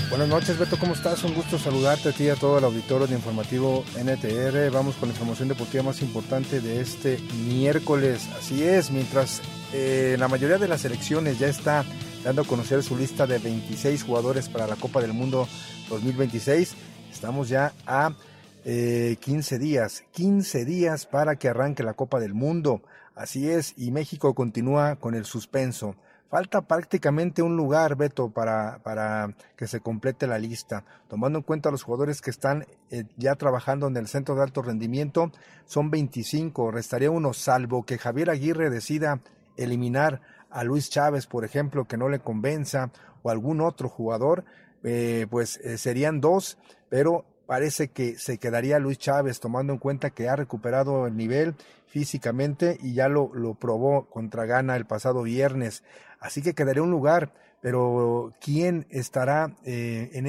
Buenas noches, Beto, ¿cómo estás? Un gusto saludarte a ti y a todo el auditorio de Informativo NTR. Vamos con la información deportiva más importante de este miércoles. Así es, mientras la mayoría de las selecciones ya está dando a conocer su lista de 26 jugadores para la Copa del Mundo 2026, estamos ya a 15 días para que arranque la Copa del Mundo. Así es, y México continúa con el suspenso. Falta prácticamente un lugar, Beto, para que se complete la lista. Tomando en cuenta los jugadores que están ya trabajando en el centro de alto rendimiento, son 25. Restaría uno, salvo que Javier Aguirre decida eliminar a Luis Chávez, por ejemplo, que no le convenza, o algún otro jugador, serían dos, pero parece que se quedaría Luis Chávez, tomando en cuenta que ha recuperado el nivel físicamente y ya lo probó contra Ghana el pasado viernes. Así que quedaría un lugar, pero ¿quién estará en